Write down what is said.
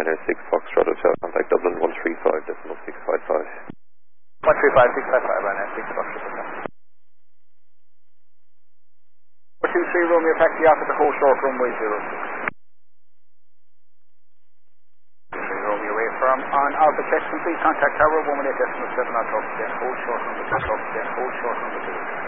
Ryanair 6 Foxtrot Hotel, contact Dublin 135.655. 135.655, Ryanair 6 Foxtrot Hotel. 423 Romeo, taxi off at the whole short runway 06. Romeo away from on Alpha check complete, contact tower 118.7 on top again, hold short number 2, hold short number 2.